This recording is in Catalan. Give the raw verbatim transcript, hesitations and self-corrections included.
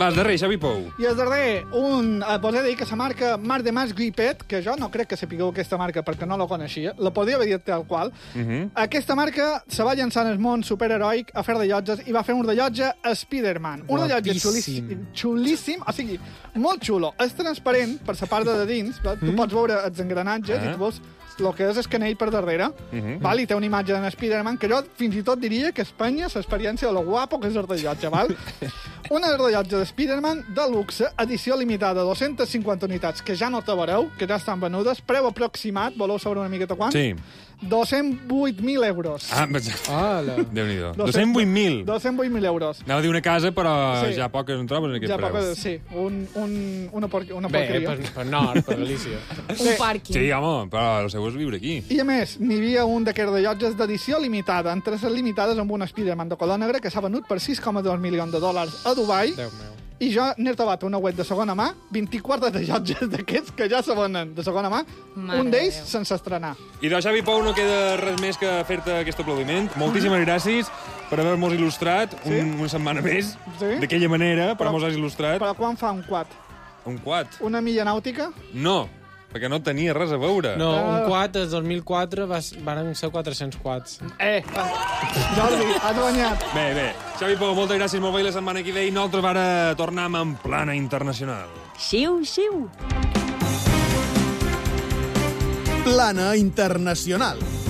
Va, el darrer, Xavi Pou. I el darrer, un, eh, podria dir que la marca Mar de Mas Gripet, que jo no crec que sapigueu aquesta marca perquè no la coneixia, la podria haver dit tal qual. Uh -huh. Aquesta marca se va llançar en el món superheroic a fer rellotges i va fer un rellotge a Spider-Man. Un rellotge xulíssim, xulíssim, o sigui, molt xulo. És transparent per la part de dins, mm. tu pots veure els engranatges uh -huh. i tu veus el que és el canell per darrere. Uh -huh. Val? I té una imatge d'en Spider-Man que jo fins i tot diria que Espanya l'experiència de lo guapo que és el rellotge, val? Una rellotge de Spider-Man de luxe, edició limitada, dos-centes cinquanta unitats, que ja no trobareu, que ja estan venudes, preu aproximat, voleu saber una miqueta quant? Sí. dos-cents vuit mil euros. Ah, Hola. Déu-n'hi-do. dos-cents vuit mil. dos-cents vuit mil euros. Anava a dir una casa, però Sí. ja poques en trobes en aquest Ja preu. poca, sí, un, un, una, por una Bé, porqueria. per, per nord, per Galícia. Un pàrquing. Sí, home, però el seu és viure aquí. I a més, n'hi havia un d'aquests rellotges d'edició limitada, entre les limitades amb un Spider-Man de color negre que s'ha venut per sis coma dos milions de dòlars a Dubai. Déu meu. I jo n'he trobat una web de segona mà, vint-i-quatre rellotges d'aquests que ja se venen de segona mà, Mare un de d'ells Déu. sense estrenar. I de Xavi Pou no queda res més que fer-te aquest aplaudiment. Moltíssimes gràcies per haver-nos il·lustrat Sí? un, una setmana més, Sí? d'aquella manera, però Però- mos has il·lustrat. Però quan fa un quad? Un quad. Una milla nàutica? No, perquè no tenia res a veure. No, Ah. un quad, el dos mil quatre, va, van ser quatre-cents quads. Eh, Jordi, has guanyat. Bé, bé. Xavi Pou, moltes gràcies, molt bé la setmana que ve i nosaltres ara tornem en plana internacional. Xiu, xiu. Plana Internacional.